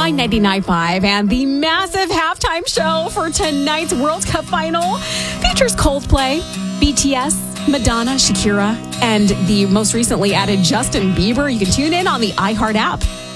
on 99.5, and the massive halftime show for tonight's World Cup final features Coldplay, BTS, Madonna, Shakira, and the most recently added Justin Bieber. You can tune in on the iHeart app.